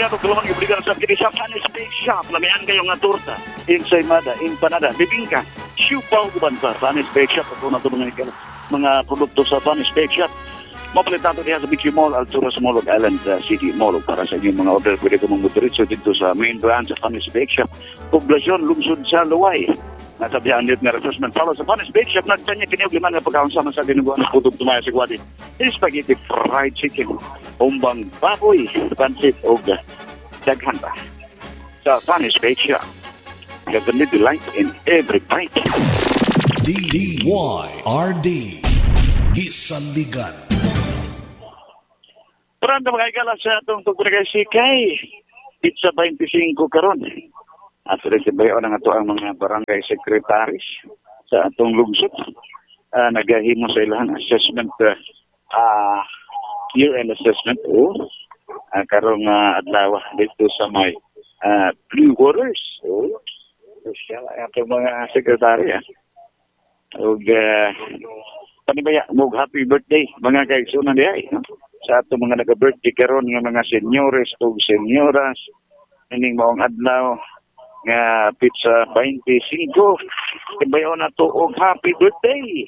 na ito kalawang ibligan sa kini sa Spanish Bake Shop. Lamihan kayo nga torta, ensaymada, empanada, bibingka, siupaw kuban sa Spanish Bake Shop. Ito na ito mga produkto sa Spanish Bake Shop. Mapalit natin diya sa Beachy Mall, Altura sa Mall, Island City Mall. Para sa inyong mga order, pwede ko mong diretso dito sa main branch sa Spanish Bake Shop. Poblasyon, lungsod sa Luway. Nasa biyan dito nga refreshment. Follow sa Spanish Bake Shop. Nagtanya kiniyog liman nga pagkakasama sa dinuguan ng putog tumaya sa Guwadi. Spaghetti fried chicken, umbang baboy, pansit o daghan pa. Sa Spanish Bake Shop. Gagamit delight in every bite. DYRD Gisanligan. Parang mga ikala sa itong tugtugay sikay. Pizza 25 karon. At rin sibayo na nga ito ang mga barangay secretaries sa atong lungsod. Nagahimo sa ilang assessment, year-end assessment o karong adlaw dito sa may Blue Waters. Social atong mga sekretary. Panibaya, happy birthday mga kaigsunan diay. Sa atong mga nag-birthday karon nga mga senyores o senyoras, ining maong adlaw nga pizza 25. Tibayo na to og happy birthday.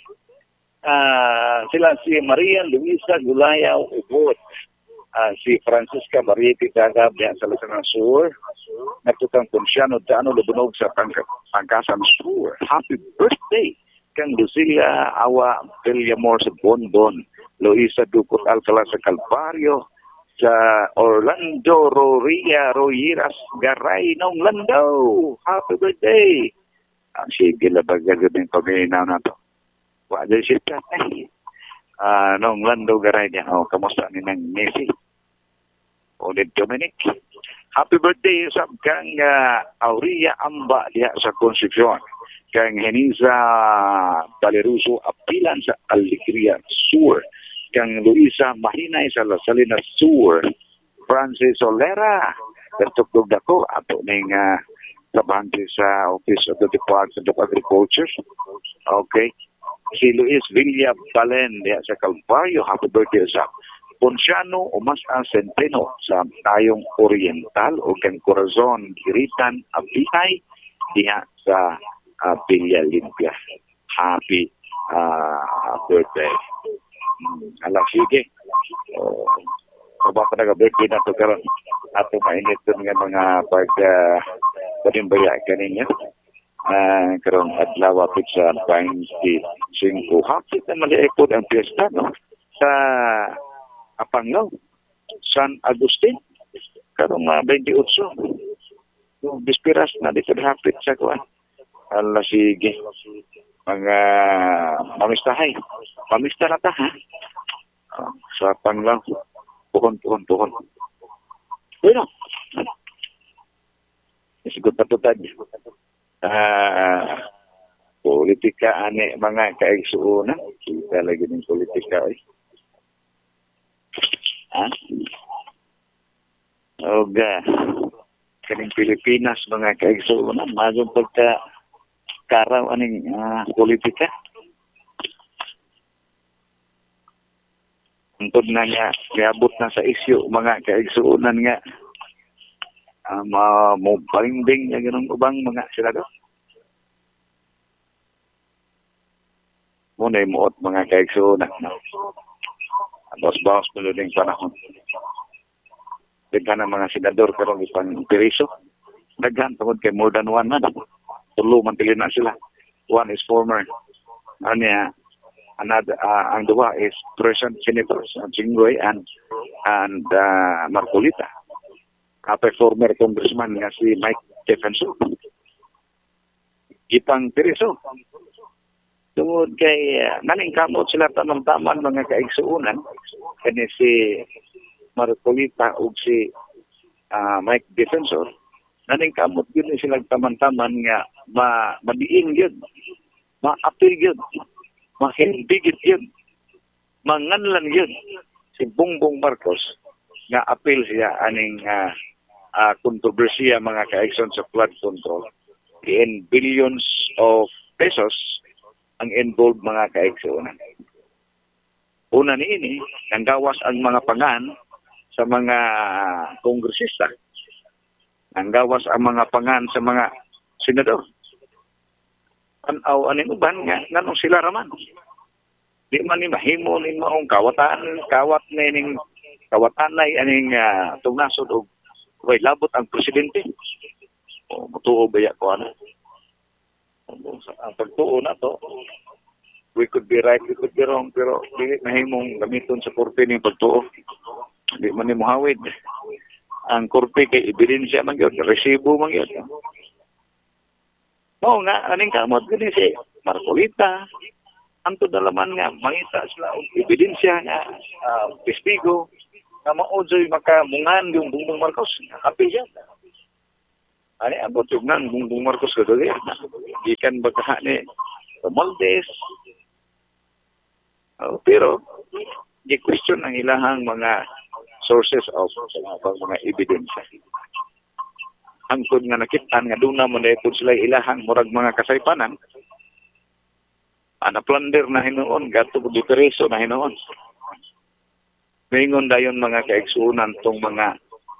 Sila si Maria Luisa Gulayaw Ubot, si Francisca Barriete Dagab diyan sa Lasanan Sur, natutang Ponsiano Dano Lubunog sa Pangkasan Sur. Happy birthday kang Lucia Awa Villamor sa Bonbon, Luisa Ducot Alcala sa Calvario, sa Orlando Royeras Garay ng Lando. Happy birthday! Sige, labagag yung pag-iinaw na to. Wala siya tatay. Nung Lando Garay niya. Kamusta ni ng Messi? Ulit Dominic. Happy birthday sa kang Aurea Amba diya sa Concepcion. Kang Heniza Valeruso Apilan sa Alegria Sur. Kang Luisa Mahinay sa Las Salinas Sur, Francis Olera, katugtog dako ato ning trabahante sa Office of the Department of Agriculture. Okay. Si Luis Villa Balen diya sa Calvario, happy birthday sa Ponciano Umas Centeno sa Tayong Oriental o kang Corazon Giritan Abihay diya sa Villa Limpia. Happy birthday. Sige. Kabaka nag-birthday na ito karon. Ato mainit doon nga mga pag-panimbaya kaninyo. Karon adlaw pizza 25. Happy na maliikot ang piyesta, no? Sa Apangaw, San Agustin. Karon 28. Bispiras na dito hapit sa kuwan. Sige. Mga mamistahay. Mamista na ta, ha? Sa Panglang. Puhon. Bueno. Isigot na tutad. Politika, ane, mga kaigsuunan. Kita lagi ng politika, eh. Kaning Pilipinas, mga kaigsuunan. Magong karaw aning politika. Untod na nga, kiabot na sa isyu, mga kaigsuunan nga, mabalingding na ganun ubang mga sila do. Muna yung muot mga kaigsuunan. Bawas-bawas maluling panahon. Daghan ang mga senador karong ipang piriso. Daghan tungod kay more than one man. Tulo man pili na sila. One is former. Ang dua is present senators, Jinggoy and Marcolita. Former congressman nga si Mike Defensor. Ipang piriso. Tungod kay naningkamot sila tamang-taman mga kaigsuunan. Kani si Marcolita ug si Mike Defensor. Naningkamot yun sila taman-taman nga madiin yun, maapil yun, mahindigit yun, manganlan yun. Si Bongbong Marcos nga apil siya aning kontrobersiya mga kaigsoon sa flood control. In billions of pesos ang involved mga kaigsuunan. Una niini, nanggawas ang mga pangan sa mga kongresista Nanggawas ang mga pangan sa mga senador. Tanaw aning uban nga nganong sila raman. Di man ni mahimo ni maong kawat ning kawatanay aning tungnasod og way labot ang presidente. O mutuo ba ya ko ano? Ang pagtuo na to, we could be right, we could be wrong, pero di mahimong gamiton sa korte ning pagtuo. Di man ni muhawid. Ang korte kay ebidensya man gyud, resibo man gyud. Mao nga aning kamot gani si Marcolita anto dalaman nga mangita sila og ebidensya nga testigo na maudsoy makamungan yung Bongbong Marcos. Happy siya. Ani abot yung nang Bongbong Marcos ko doon. Gikan bagaha ni Romualdez. Pero di-question ang ilahang mga sources of mga ebidensya. Angkod nga nakitaan nga doon naman na sila ilahang murag mga kasaypanan. Plunder na hinoon, gato butereso na hinoon. Mingon dayon mga kaigsuunan tong mga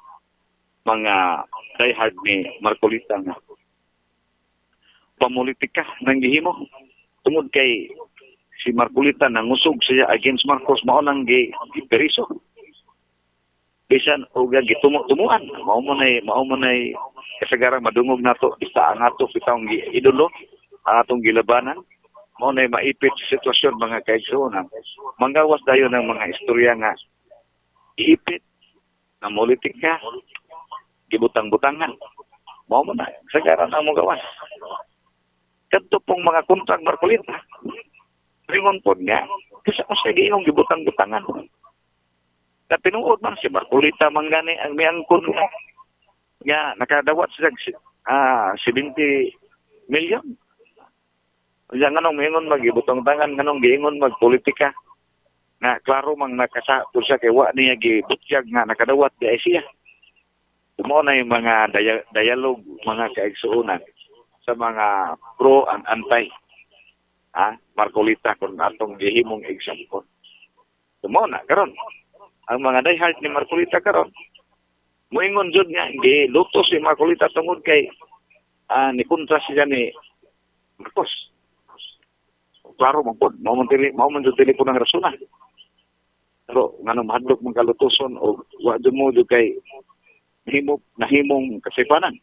diehard ni Marcolita nga pamulitika nang gihimo. Tungod kay si Marcolita nangusog siya against Marcos, mao nang giperiso. Bisan og gitumuan, mao mo nay kasagaran madungog nato isa ang ato bitawng idolo atong gilabanan. Mao nay maipit sa sitwasyon mga kaigsuonan. Manggawas dayon ng mga istorya nga iipit na politika gibutang-butangan. Mao man na kasagaran ang gawas. Kadto pong mga kontrang Marcolita. Ringon pod nga kasi sa giingong gibutang-butangan. Tinuod man si Marcolita mangani ang miangkon nga nakadawat sa 70 million. Unya nganong mingon magibutang tangan nganong giingon magpolitika. Na klaro mang nakasa siya kay wa niya gibutyag nga nakadawat di siya. Mo na yung mga dialogue mga kaigsuonan sa mga pro and anti Marcolita kung atong gihimong example. Mo na karon ang mga diehard ni Marcolita karon moingon jud nga gilutos si Marcolita tungod kay ni kontra siya ni Marcos. Klaro man pod, mao man jud telepono ng rasuna. Pero nganong mahadlok mong kalutuson o wa jud mo jud kay nahimong kasipanan.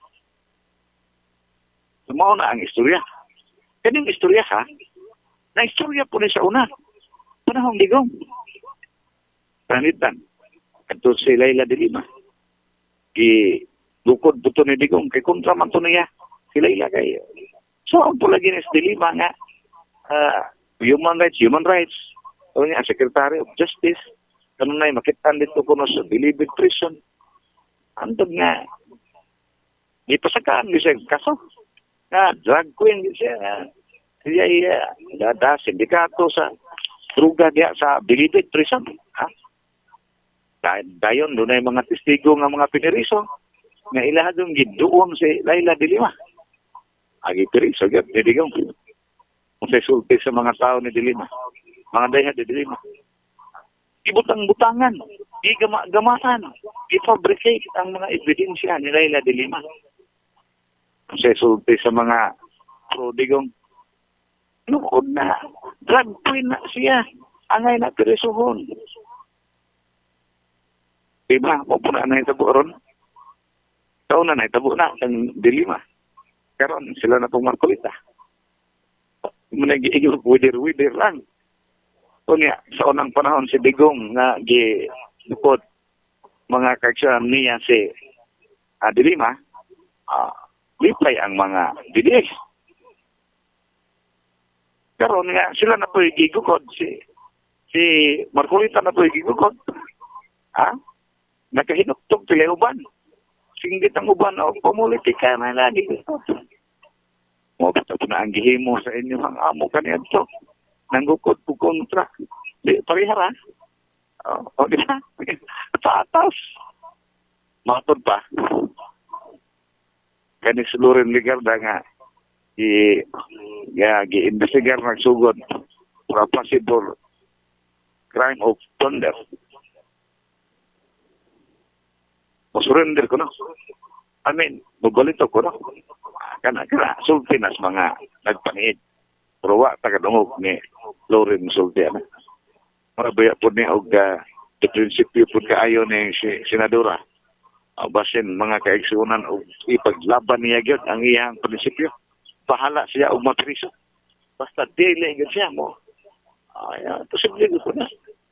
Mao na ang istorya. Kaning istorya na istorya po ni sa una. Panahong digong. Panitan. Kadto si Leila de Lima. Bukod buto ni digong kay kontra man to niya. Si Leila kay so ang lagi ni de Lima nga human rights. O nga, Secretary of Justice, kanun na makitaan dito kuno sa Bilibid Prison. Andog nga, ipasakaan niya siya kaso. Drag queen siya. Siya dada sindikato sa druga diya sa Bilibid Prison. Dayon, doon ay mga testigo nga mga piniriso. Nga ilahadong giduon si Leila de Lima. Agi piriso, gidigong. Kung sa sulti sa mga tao ni de Lima. Mga dayha de Lima. Ibutang-butangan, igama-gamaan, i-fabricate ang mga ebidensya ni Leila de Lima. Kasi sulti sa mga prodigong, noon na, drag queen na siya, angay na pirisuhon. Diba, mapuna na itabo ron. Taon na itabo na, ang de Lima. Karon sila na itong Marcolita. Manag-iigil, wider-wider lang. So niya, sa unang panahon si Digong nga gilukod mga kagsyan niya si de Lima, lipay ang mga DDS. Karon nga sila na po'y gigukod si Marcolita na po'y gigukod. Nakahinuktok sila uban. Singgit ang uban o pumulitika na lagi. Mo basta po na ang gihimo sa inyo ang amo kanito. Nanggukod po kontra. Di, parihara. O, di ba? Paatas. Matod pa. Kani si Loren Ligarda nga gi-investigar nagsugod for a possible crime of plunder. O surrender ko, no? I mean, mabalito ko no. Kana sulti nas mga nagpaniid. Pero wa tagadungog ni Lauren sulti ana. Marabaya po niya og prinsipyo po kaayo ni senadora. Basin mga kaigsunan o ipaglaban niya gyud ang iyang prinsipyo. Bahala siya og mapriso. Basta dili gyud siya mo. Posible gyud po na.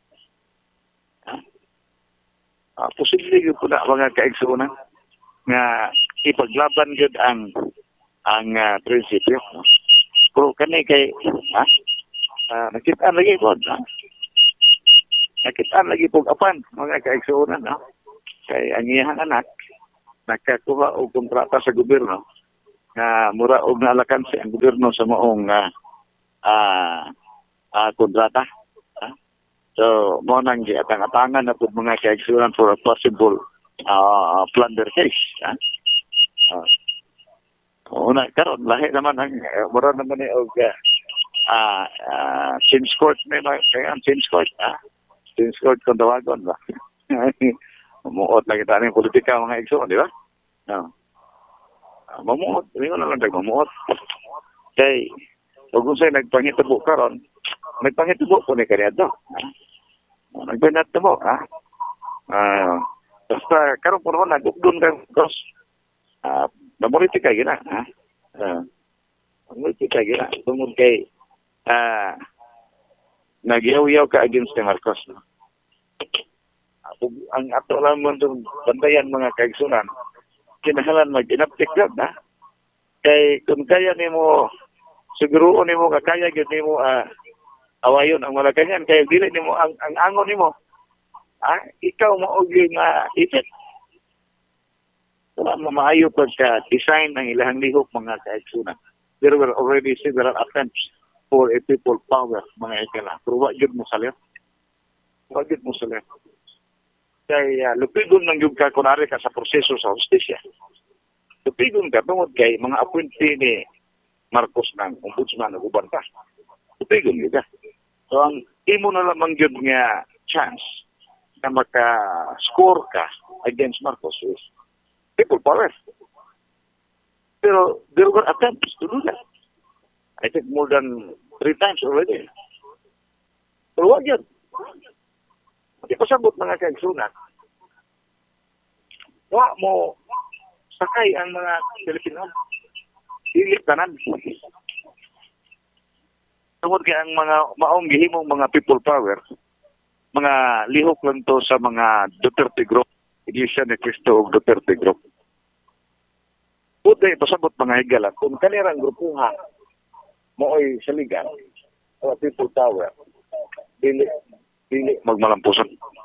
Posible gyud po na mga kaigsunan nga ipaglaban gyud ang prinsipyo. Pero kani kay nakita lagi po. Nakita lagi po apan mga kaigsunan kay ang iyang anak nakakuha og kontrata sa gobyerno nga mura og naalakan sa ang gobyerno sa maong kontrata. So mo nang giatang-atangan na pud mga kaigsunan for a possible plunder case. Una karon lahi naman ang mura naman ni og Sims Court may kaya Sims Court Sims Court kung tawagon ba. Mamuot na kita ng politika mga igsoon, di ba? Mamuot. Hindi ko na lang mamuot. Kaya, huwag kung sa'yo nagpangitabo karon, nagpangitabo po ni kanya ito. Nagpangitabo, basta karon po naman, nagugdun ka, because, mamuritika gina, mamuritika gina. Tungkol kay, nagyaw-yaw ka against ni Marcos, no? Ang ato lang mo itong bandayan mga kaigsunan, kinahalan mag-inaptik yun, kay kung kaya ni mo, siguroon ni mo, kakaya yun ni mo, awayon ang Malacanang, kaya dili ni mo, ang angon ni mo, ikaw mo yung ipit. Wala mo maayo pagka-design ng ilahang lihok mga kaigsunan. There were already several attempts for a people power, mga ikala. Pero wag yun mo salir. Wag yun mo salir. Kaya lupigon ng yung kunwari ka sa proseso sa justisya. Lupigon ka tungod kay mga appointee ni Marcos ng ombudsman ng uban ka. Lupigon yun ka. So ang imo na lamang yun nga chance na maka-score ka against Marcos is people power. Pero there were attempts to do that. I think more than 3 times already. Pero wag yun. Hindi pasabot mga kaigsunan. Wa mo sakay ang mga Pilipino. Ilit tanan. Tungod kaya ang mga maong gihimong mga people power, mga lihok lang to sa mga Duterte Group, Iglesia ni Cristo o Duterte Group. Puti, pasabot mga higala, kung kanirang grupuhan, mooy saligan, o people power, dili magmalampusan.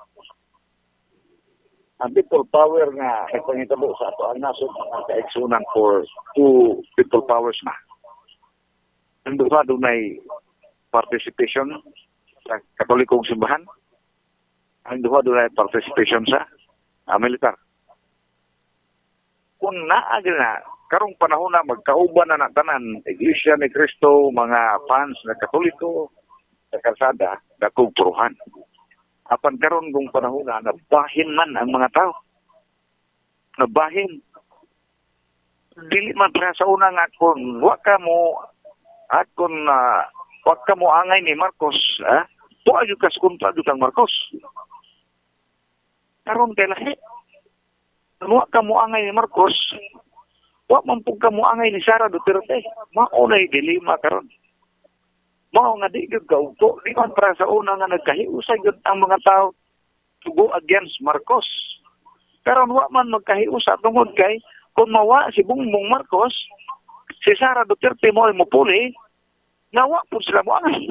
Ang people power nga nagpangitabo sa ato ang nasod ang kaigsunan for 2 people powers na. Ang duha dunay participation sa Katolikong simbahan. Ang duha dunay participation sa militar. Kung naagi na karong panahon na magkauban na tanan Iglesia ni Cristo, mga fans na Katoliko sa kalsada, dakong puruhan. Apan karon kung panahon na nabahin man ang mga tao. Nabahin. Dili man para sa una nga kung wag ka mo angay ni Marcos, tuwa yung kaskunta yung Marcos. Karon kay lahi. Wag ka mo angay ni Marcos, wag man pug ka mo angay ni Sara Duterte. Maunay dilema karon. Mao nga di gyud kauto, di man para sa una nga nagkahiusay gyud ang mga tao to go against Marcos. Karon wa man magkahiusa tungod kay kung mawa si Bongbong Marcos, si Sara Duterte mo puli, nawa po sila mo angay.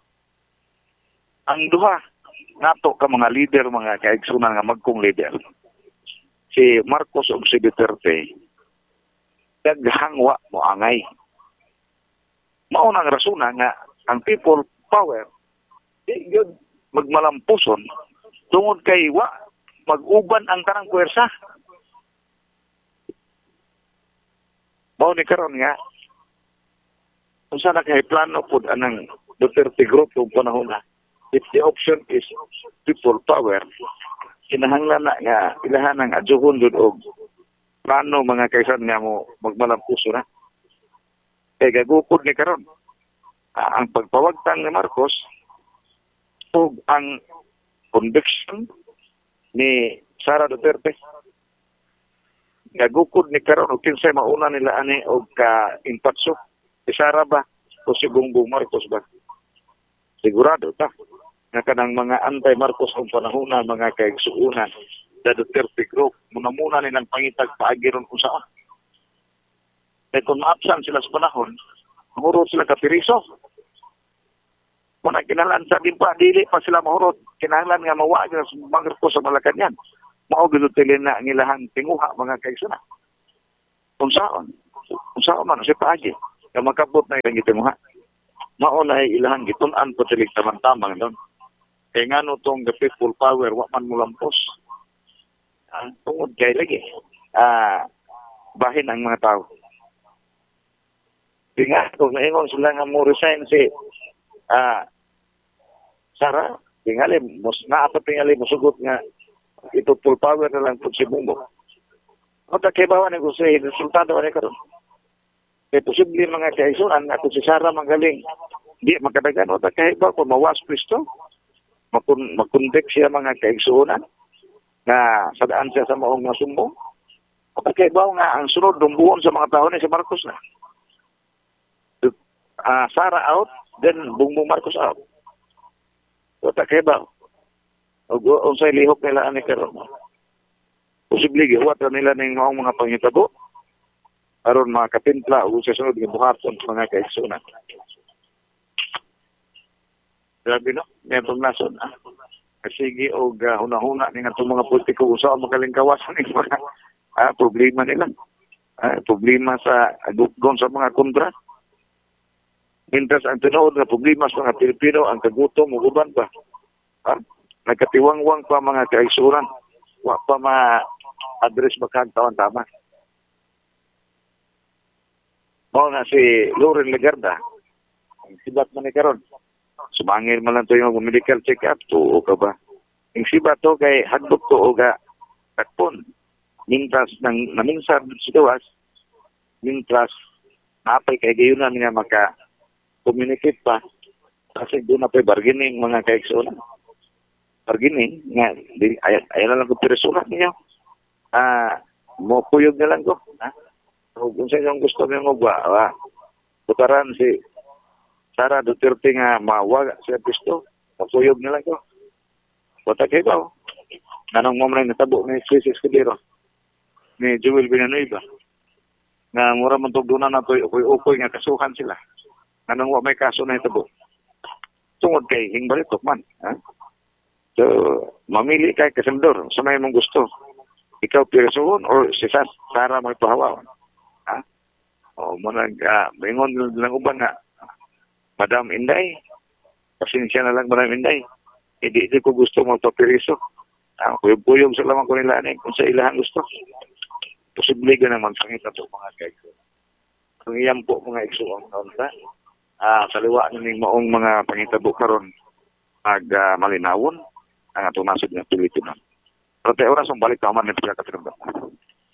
Ang duha nato ka mga leader, mga kaigsunan nga magkong leader, si Marcos o si Duterte, daghangwa mo angay. Maunang rasuna nga ang people power di gyud magmalampuson tungod kay wa mag-uban ang tanang puwersa. Mao ni karon nga kung saan kay plano pud anang Duterte Group kung panahon na, if the option is people power, kinahanglan na nga ilahan ang adjuhon dun og plano mga kaisan niya mo magmalampuso na. Kaya gagukod ni karon. Ang pagpawagtang ni Marcos ug ang conviction ni Sara Duterte. Gagukod ni karon og kinsay mauna nila ani og ka-impatso. Si Sara ba o si Bongbong Marcos ba? Sigurado ta na kanang mga anti-Marcos ang panahuna, mga kaigsuunan, the Duterte group, muna nilang pangitag paagiron kung saan. Eh kung ma-absent sila sa panahon, mahurot sila kapiriso. Kung kinahanglan sa din pa, dili pa sila mahurot. Kinahanglan nga mawag sa Marcos sa Malacanang. Maugod tilin na ang ilahang tinguha mga kaigsuunan. Kung saan man, si Paagi, na makabot na ilang itinguha. Mauna ay ilahang gitunan po tilig tamang-tamang doon. Kaya nga no tong the people power, waman mo lampos. Tungod kay lagi. Bahin ang mga tao. Kaya nga, kung naingon sila nga mo resign si Sara, tingali, naapat tingali, musugot nga ito full power na lang po si Bongbong. O takibawan ni Jose, resultado na karon. Kaya posible mga kaisunan at si Sara magaling. Di makadagan o takibaw kung mawas Kristo. Makundik siya mga kaisunan na sadaan siya sa maong masumbong. O takibaw nga ang sunod dumbuon sa mga tao ni si Marcos na. Sara out, then Bongbong Marcos out. O takibaw. O unsay lihok nila ani karon. Posible gihuwat nila ning maong mga panghitabo aron mga katimpla o sa sunod nga buhaton mga kaigsunan. Grabe no, may pagnason. Sige og hunahuna ning atong mga politiko usa magaling kawasan ning mga problema nila. Problema sa agukgon sa mga kontra. Mintas ang tinuod nga problema sa mga Pilipino ang kagutom ug uban pa. Nagkatiwangwang pa mga kaigsunan. Wa pa ma-address bakang taon tama. Mao na si Loren Legarda. Sibat man ni karon. Sumangil man lang to yung medical check-up to ka ba. Yung sibat to kay hadlok to o takpon. Mintras nang naminsar sa gawas. Mintras napay kay gayunan nga maka-communicate pa. Kasi doon na pa bargaining mga kaigsunan. Bargaining nga ayan na lang ko piresulat niyo. Mo kuyog na lang ko. Kung sa inyong gusto niyo magwa, putaran si Sara Duterte nga mawag sa pisto, mo na lang ko. Bata kayo ba? Nanong mo man natabo ni Chris Escudero, ni Joel Villanueva. Nga mura man tugdunan na to, ukoy nga kasuhan sila. Nanong wa may kaso na itabo. Tungod kay hingbalitok man. So, mamili kay kasendor sa may mong gusto. Ikaw piresuhon or si Sara may pahawaon. O mo mingon lang uban nga Madam Inday, pasensya na lang Madam Inday. Hindi ko gusto magpapiriso. Kuyog-kuyog sa lamang ko nila kung sa ilahan gusto. Posible ka naman pangita ito mga kaigso. Kung iyan po mga igso ang kaunta, kaliwa ng maong mga pangitabo karon malinawon ang atong nasod ng Pilipinas. Pero tayo oras ang balik ka man ng pagkakatirang